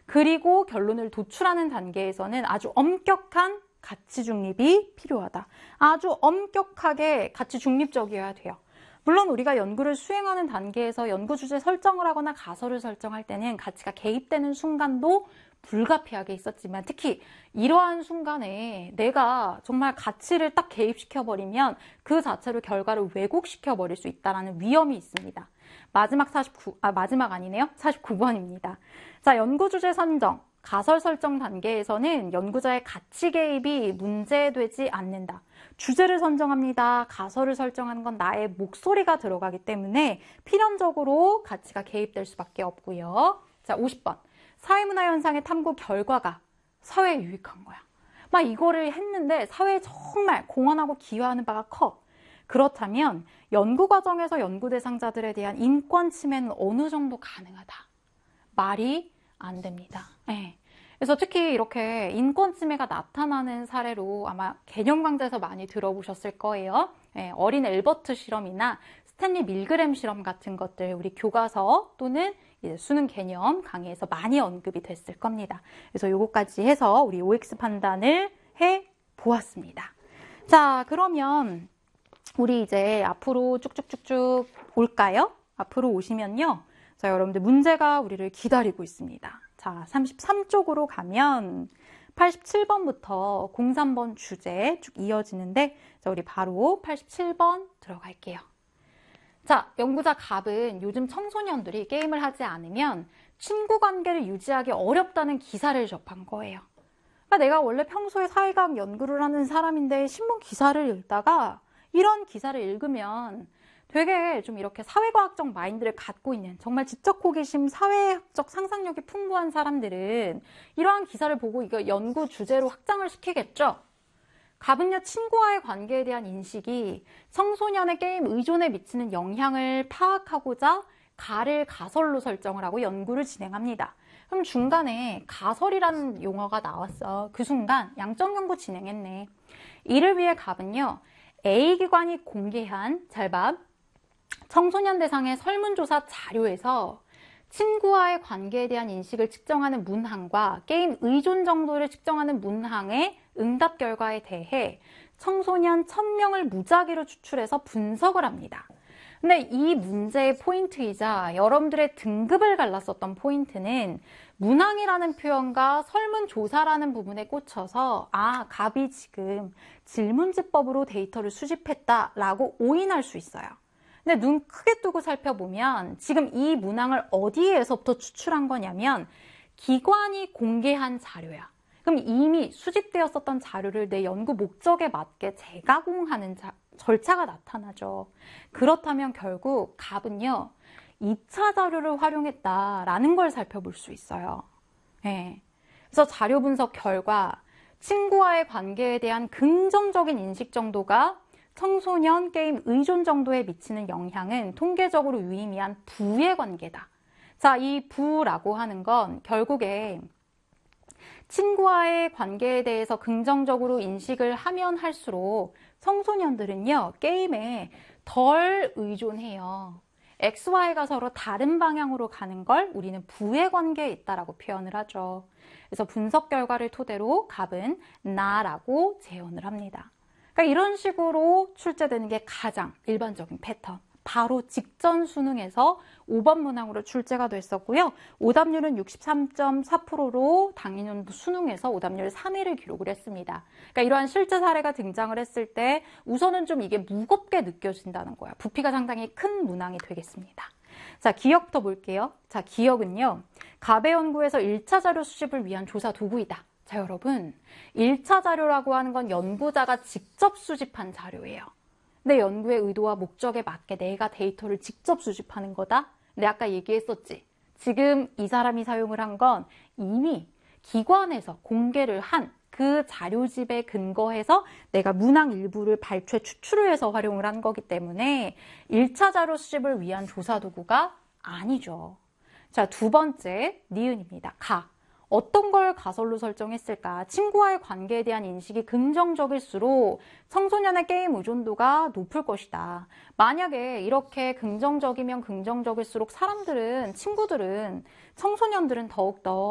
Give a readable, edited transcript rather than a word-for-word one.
그리고 결론을 도출하는 단계에서는 아주 엄격한 가치 중립이 필요하다. 아주 엄격하게 가치 중립적이어야 돼요. 물론 우리가 연구를 수행하는 단계에서 연구 주제 설정을 하거나 가설을 설정할 때는 가치가 개입되는 순간도 불가피하게 있었지만, 특히 이러한 순간에 내가 정말 가치를 딱 개입시켜버리면 그 자체로 결과를 왜곡시켜버릴 수 있다는 위험이 있습니다. 마지막 아니네요. 49번입니다. 자, 연구 주제 선정, 가설 설정 단계에서는 연구자의 가치 개입이 문제되지 않는다. 주제를 선정합니다. 가설을 설정하는 건 나의 목소리가 들어가기 때문에 필연적으로 가치가 개입될 수밖에 없고요. 자, 50번. 사회문화 현상의 탐구 결과가 사회에 유익한 거야. 막 이거를 했는데 사회에 정말 공헌하고 기여하는 바가 커. 그렇다면 연구 과정에서 연구 대상자들에 대한 인권 침해는 어느 정도 가능하다. 말이 안 됩니다. 네. 그래서 특히 이렇게 인권 침해가 나타나는 사례로 아마 개념 강좌에서 많이 들어보셨을 거예요. 네. 어린 엘버트 실험이나 스탠리 밀그램 실험 같은 것들 우리 교과서 또는 이제 수능 개념 강의에서 많이 언급이 됐을 겁니다. 그래서 요거까지 해서 우리 OX 판단을 해 보았습니다. 자, 그러면 우리 이제 앞으로 쭉쭉쭉쭉 올까요? 앞으로 오시면요. 자, 여러분들 문제가 우리를 기다리고 있습니다. 자, 33쪽으로 가면 87번부터 03번 주제 쭉 이어지는데, 자, 우리 바로 87번 들어갈게요. 자, 연구자 갑은 요즘 청소년들이 게임을 하지 않으면 친구 관계를 유지하기 어렵다는 기사를 접한 거예요. 그러니까 내가 원래 평소에 사회과학 연구를 하는 사람인데 신문 기사를 읽다가 이런 기사를 읽으면 되게 좀 이렇게 사회과학적 마인드를 갖고 있는 정말 지적 호기심, 사회학적 상상력이 풍부한 사람들은 이러한 기사를 보고 이거 연구 주제로 확장을 시키겠죠. 갑은요, 친구와의 관계에 대한 인식이 청소년의 게임 의존에 미치는 영향을 파악하고자 가를 가설로 설정을 하고 연구를 진행합니다. 그럼 중간에 가설이라는 용어가 나왔어. 그 순간 양적 연구 진행했네. 이를 위해 갑은요, A기관이 공개한 청소년 대상의 설문조사 자료에서 친구와의 관계에 대한 인식을 측정하는 문항과 게임 의존 정도를 측정하는 문항의 응답 결과에 대해 청소년 1000명을 무작위로 추출해서 분석을 합니다. 근데 이 문제의 포인트이자 여러분들의 등급을 갈랐었던 포인트는 문항이라는 표현과 설문조사라는 부분에 꽂혀서 갑이 지금 질문지법으로 데이터를 수집했다라고 오인할 수 있어요. 근데 눈 크게 뜨고 살펴보면 지금 이 문항을 어디에서부터 추출한 거냐면 기관이 공개한 자료야. 그럼 이미 수집되었었던 자료를 내 연구 목적에 맞게 재가공하는 절차가 나타나죠. 그렇다면 결국 갑은요, 2차 자료를 활용했다라는 걸 살펴볼 수 있어요. 네. 그래서 자료 분석 결과 친구와의 관계에 대한 긍정적인 인식 정도가 청소년 게임 의존 정도에 미치는 영향은 통계적으로 유의미한 부의 관계다. 자, 이 부라고 하는 건 결국에 친구와의 관계에 대해서 긍정적으로 인식을 하면 할수록 청소년들은요, 게임에 덜 의존해요. X, Y가 서로 다른 방향으로 가는 걸 우리는 부의 관계에 있다라고 표현을 하죠. 그래서 분석 결과를 토대로 갑은 나라고 재현을 합니다. 그러니까 이런 식으로 출제되는 게 가장 일반적인 패턴. 바로 직전 수능에서 5번 문항으로 출제가 됐었고요. 오답률은 63.4%로 당일연도 수능에서 오답률 3위를 기록을 했습니다. 그러니까 이러한 실제 사례가 등장을 했을 때 우선은 좀 이게 무겁게 느껴진다는 거야. 부피가 상당히 큰 문항이 되겠습니다. 자, 기억부터 볼게요. 자, 기억은요, 갑의 연구에서 1차 자료 수집을 위한 조사 도구이다. 자, 여러분, 1차 자료라고 하는 건 연구자가 직접 수집한 자료예요. 내 연구의 의도와 목적에 맞게 내가 데이터를 직접 수집하는 거다. 내가 아까 얘기했었지. 지금 이 사람이 사용을 한 건 이미 기관에서 공개를 한 그 자료집에 근거해서 내가 문항 일부를 발췌 추출을 해서 활용을 한 거기 때문에 1차 자료 수집을 위한 조사 도구가 아니죠. 자, 두 번째, 니은입니다. 가. 어떤 걸 가설로 설정했을까? 친구와의 관계에 대한 인식이 긍정적일수록 청소년의 게임 의존도가 높을 것이다. 만약에 이렇게 긍정적이면 긍정적일수록 사람들은, 친구들은, 청소년들은 더욱더